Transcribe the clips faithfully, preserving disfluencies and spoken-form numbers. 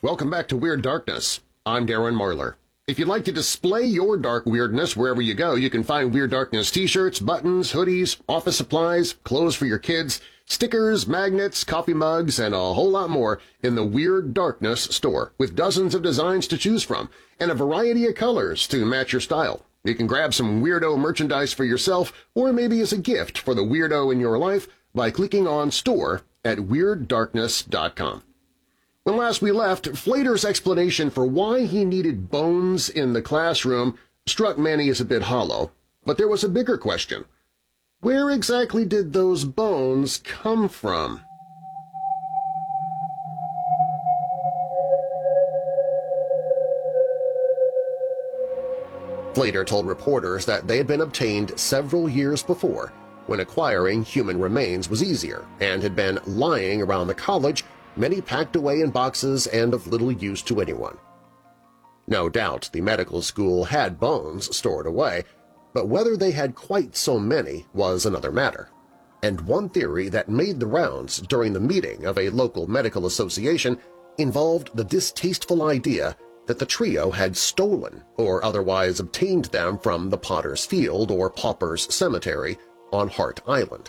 Welcome back to Weird Darkness. I'm Darren Marlar. If you'd like to display your dark weirdness wherever you go, you can find Weird Darkness t-shirts, buttons, hoodies, office supplies, clothes for your kids, stickers, magnets, coffee mugs, and a whole lot more in the Weird Darkness store, with dozens of designs to choose from and a variety of colors to match your style. You can grab some weirdo merchandise for yourself or maybe as a gift for the weirdo in your life by clicking on Store at Weird Darkness dot com. When last we left, Flater's explanation for why he needed bones in the classroom struck many as a bit hollow, but there was a bigger question. Where exactly did those bones come from? Flater told reporters that they had been obtained several years before, when acquiring human remains was easier, and had been lying around the college, many packed away in boxes and of little use to anyone. No doubt the medical school had bones stored away, but whether they had quite so many was another matter. And one theory that made the rounds during the meeting of a local medical association involved the distasteful idea that the trio had stolen or otherwise obtained them from the Potter's Field or Pauper's Cemetery on Hart Island.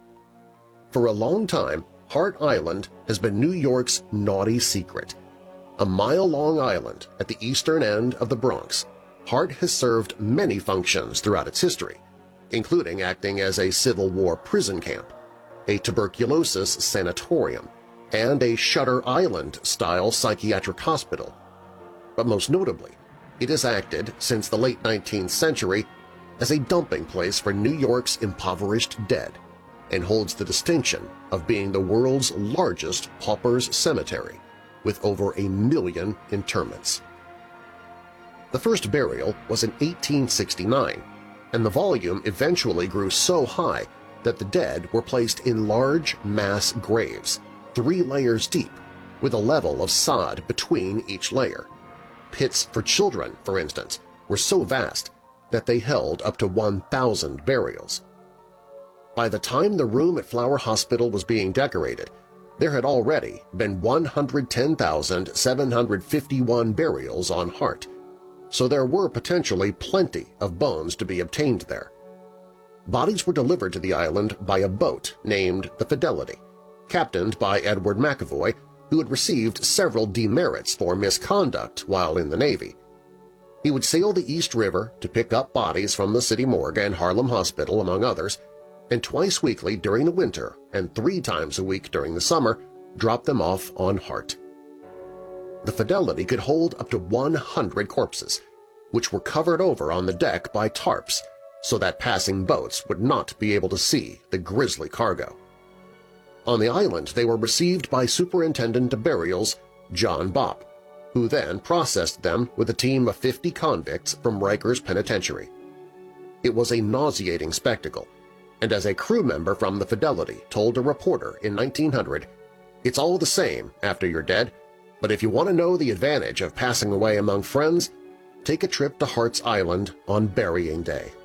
For a long time, Hart Island has been New York's naughty secret. A mile-long island at the eastern end of the Bronx, Hart has served many functions throughout its history, including acting as a Civil War prison camp, a tuberculosis sanatorium, and a Shutter Island-style psychiatric hospital. But most notably, it has acted since the late nineteenth century as a dumping place for New York's impoverished dead, and holds the distinction of being the world's largest pauper's cemetery, with over a million interments. The first burial was in eighteen sixty-nine, and the volume eventually grew so high that the dead were placed in large mass graves, three layers deep, with a level of sod between each layer. Pits for children, for instance, were so vast that they held up to one thousand burials. By the time the room at Flower Hospital was being decorated, there had already been one hundred ten thousand seven hundred fifty-one burials on Hart, so there were potentially plenty of bones to be obtained there. Bodies were delivered to the island by a boat named the Fidelity, captained by Edward McAvoy, who had received several demerits for misconduct while in the Navy. He would sail the East River to pick up bodies from the city morgue and Harlem Hospital, among others, and twice weekly during the winter and three times a week during the summer drop them off on Hart. The Fidelity could hold up to one hundred corpses, which were covered over on the deck by tarps so that passing boats would not be able to see the grisly cargo. On the island they were received by Superintendent of Burials John Bopp, who then processed them with a team of fifty convicts from Rikers Penitentiary. It was a nauseating spectacle, and as a crew member from the Fidelity told a reporter in nineteen hundred, "It's all the same after you're dead, but if you want to know the advantage of passing away among friends, take a trip to Hart's Island on burying day."